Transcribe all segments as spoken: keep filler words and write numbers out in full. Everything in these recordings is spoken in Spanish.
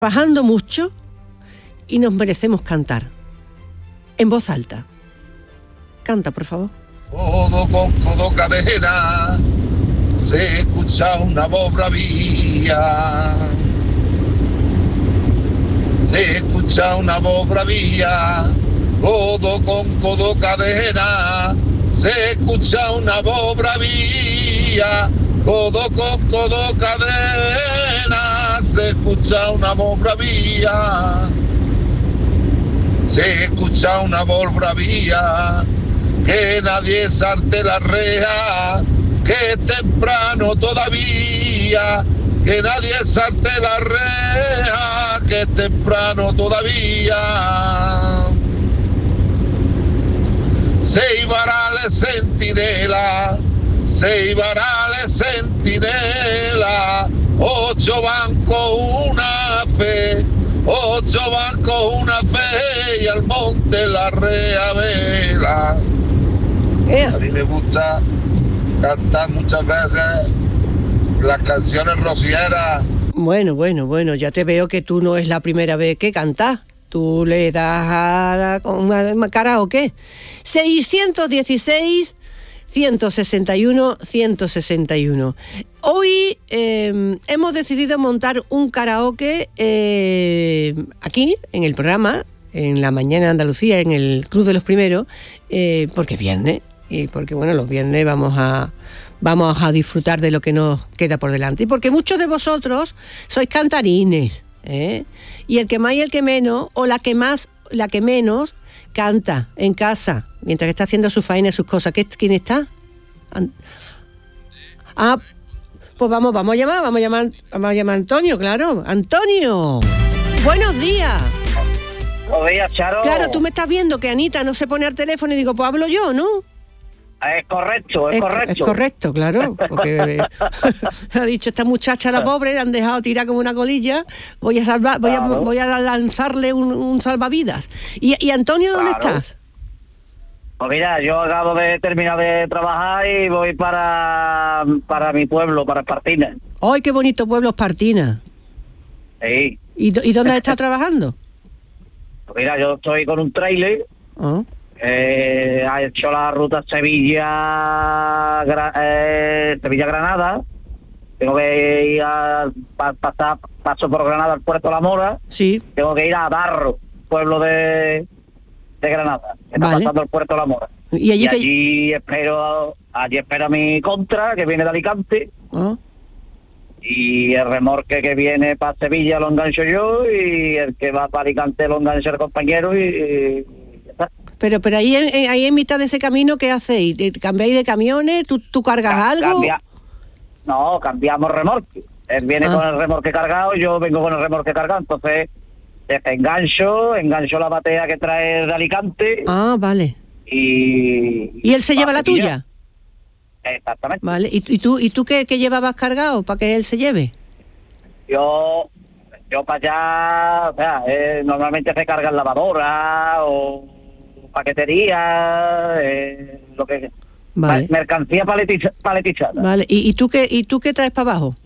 trabajando mucho y nos merecemos cantar. En voz alta. Canta, por favor. Codo con codo cadera, se escucha una voz bravía. Se escucha una voz bravía, codo con codo cadera, se escucha una voz bravía, codo con codo cadera, se escucha una voz bravía. Se escucha una voz bravía, que nadie salte la reja, que es temprano todavía, que nadie salte la reja, que es temprano todavía. Seis varales centinela, seis varales centinela, ocho bancos una fe, ocho bancos una fe y al monte la rea vela. Eh. A mí me gusta cantar muchas veces las canciones rocieras. Bueno, bueno, bueno, ya te veo que tú no es la primera vez que cantas. Tú le das a la con una karaoke. seiscientos dieciséis, ciento sesenta y uno, ciento sesenta y uno. Hoy eh, hemos decidido montar un karaoke eh, aquí, en el programa, en la mañana de Andalucía, en el Club de los Primeros, eh, porque es viernes, y porque, bueno, los viernes vamos a... vamos a disfrutar de lo que nos queda por delante. Y porque muchos de vosotros sois cantarines, ¿eh? Y el que más y el que menos, o la que más, la que menos, canta en casa, mientras está haciendo su faena y sus cosas. ¿Qué, ¿Quién está? Ah, pues vamos, vamos a llamar, vamos a llamar, vamos a llamar a Antonio, claro. ¡Antonio! ¡Buenos días! Buenos días, Charo. Claro, tú me estás viendo que Anita no se pone al teléfono y digo, pues hablo yo, ¿no? Es correcto, es, es correcto. Es correcto, claro, porque ha dicho esta muchacha, la pobre, la han dejado tirar como una colilla, voy a salvar, voy, claro. a, voy a lanzarle un, un salvavidas. ¿Y, y Antonio, dónde claro. estás? Pues mira, yo acabo de terminar de trabajar y voy para, para mi pueblo, para Espartina. ¡Ay, qué bonito pueblo Espartina! Sí. ¿Y, y dónde estás trabajando? Pues mira, yo estoy con un trailer. ¿Oh? Eh, ha hecho la ruta Sevilla Gra- eh, Sevilla Granada. Tengo que ir a pa- pasar paso por Granada al puerto La Mora. Sí. Tengo que ir a Barro, pueblo de, de Granada, que está vale. pasando el puerto La Mora. Y allí, y que... allí espero allí espera mi contra, que viene de Alicante. ¿Oh? Y el remorque que viene para Sevilla lo engancho yo, y el que va para Alicante lo engancha el compañero, y, y ya está. Pero pero ahí en, ahí en mitad de ese camino, ¿qué hacéis? ¿Cambiáis de camiones? ¿Tú, tú cargas Ca- algo? Cambia... No, cambiamos remorque. Él viene ah. con el remorque cargado, yo vengo con el remorque cargado, entonces engancho, engancho la batea que trae de Alicante. Ah, vale. Y... ¿Y él se lleva la tuya? Exactamente. Vale. ¿Y, y tú y tú qué, qué llevabas cargado para que él se lleve? Yo... Yo para allá, o sea, eh, normalmente se carga en lavadora o paquetería, eh, lo que vale. mercancía paletiza, paletizada. Vale, ¿Y, y tú qué y tú qué traes para abajo?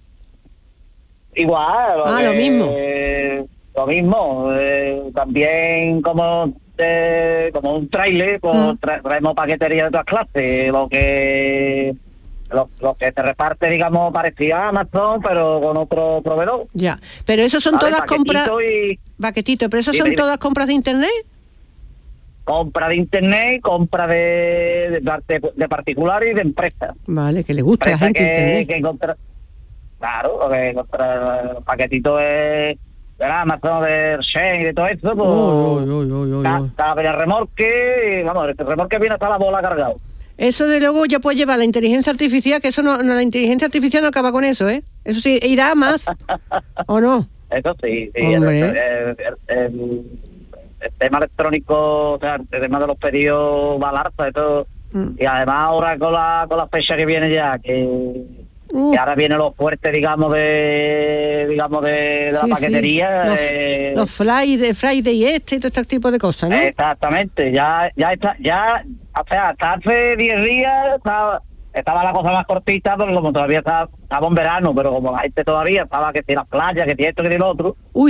Igual. Ah, eh, lo mismo. Eh, lo mismo. Eh, también como de, como un trailer, pues ah. tra- traemos paquetería de todas clases, lo que lo, lo que se reparte, digamos, parecía Amazon, pero con otro proveedor. Ya, pero eso son vale, todas compras. Y... Paquetito, pero eso sí, son sí. todas compras de internet. Compra de internet, compra de, de, de particular y de empresa. Vale, que le gusta a la gente que, internet. Que encontra, claro, que encontra el paquetito de, de Amazon, de Shein y de todo eso, pues oh, oh, oh, oh, oh, oh. Está el remorque, y, vamos, el remorque viene hasta la bola cargado. Eso de luego ya puede llevar la inteligencia artificial, que eso no, no la inteligencia artificial no acaba con eso, ¿eh? Eso sí, irá más, ¿o no? Eso sí, sí. El, el, el, el, el tema electrónico, o sea, el tema de los pedidos va al alza y todo. Mm. Y además ahora con la con la fecha que viene ya, que, uh. que ahora viene lo fuerte, digamos, de digamos de, de la sí, paquetería. Sí. Los, eh, los Friday, Friday este y todo este tipo de cosas, ¿no? Exactamente, ya ya está, ya, o sea, hasta hace diez días estaba, estaba la cosa más cortita, pero como todavía estaba, estaba en verano, pero como la gente todavía estaba que si las playas, que si esto, que si lo otro. Uy.